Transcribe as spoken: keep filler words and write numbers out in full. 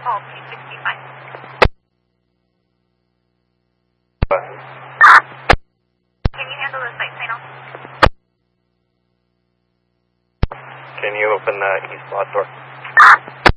call P sixty-five. Can you handle the site signal? Can you open the east lot door?